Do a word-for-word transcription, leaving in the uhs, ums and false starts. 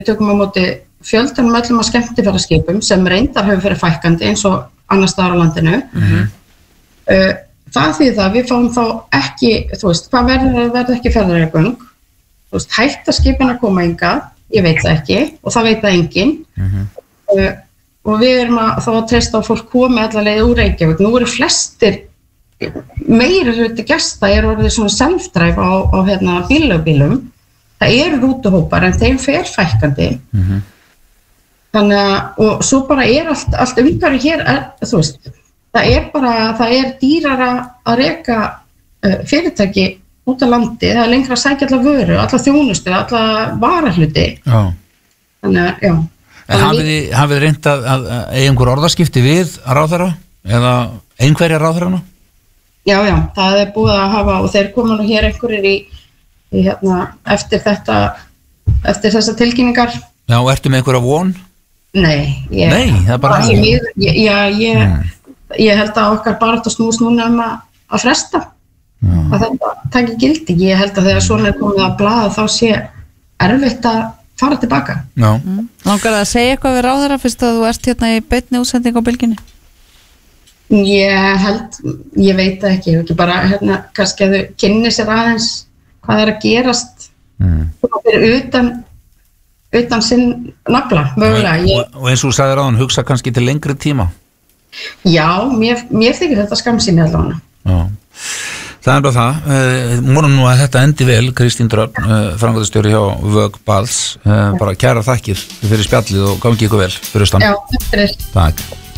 tökum á móti fjöldanum öllum að skemmtiferðaskipum sem reyndar hefur verið fækkandi eins og annars staðar á landinu. Mm-hmm. uh, það því það við fáum þá ekki, þú veist, hvað verður að verða ekki ferðargöng, þú veist, hætta skipin að koma hingað, ég veit það ekki og það veit það enginn. Mm-hmm. uh, og við erum að þá að treysta á fólk komi alla leið úr Reykjavík. Nú eru flestir meiri hluti gesta er orðið svona self-drive á, á hérna, bílabílum. Það eru rútuhópar en þeim fer fækkandi. Mm-hmm. Þannig að, og svo bara er allt, allt umhverfi hér, er, þú veist, það er bara, það er dýrara að reka uh, fyrirtæki út á landi, það er lengra að sækja alla vöru, alla þjónustu, alla varahluti. Já. Þannig að, já. En hafið þið, hafið þið reynt að, að, að eiga einhver orðaskipti við ráðherra eða einhverja ráðherrana? Já, já, það er búið að hafa og þeir koma nú hér einhverjir í, í hérna, eftir þetta, eftir þessar tilkynningar. Já, ertu með einhverja von? Nei, ég, Nei, það er bara ég, ég, já, ég, mm. ég held að okkar bara þetta snúst núna um að, að fresta, mm. að þetta taki gildi. Ég held að þegar svona er komið að blaða þá sé erfitt að fara tilbaka. Já. Mm. Langar að segja eitthvað við ráðherra fyrst að þú ert hérna í beinni útsending á Bylgjunni? Ég held, ég veit ekki, ekki bara hérna, kannski að þau kynni sér aðeins hvað er að gerast mm. fyrir utan utan sinn nafla, mögulega. Og, og, og eins og þú sagðir áðan, hugsa kannski til lengri tíma? Já, mér, mér þykir þetta skammsýni allavega. Já. Það er bara það. Uh, Mónum nú að þetta endi vel, Kristín Dröfn, uh, framkvæmdastjóri hjá Vög Bals. Uh, bara kæra þakkir fyrir spjallið og gangi ykkur vel fyrir stann. Já, takk fyrir. Takk.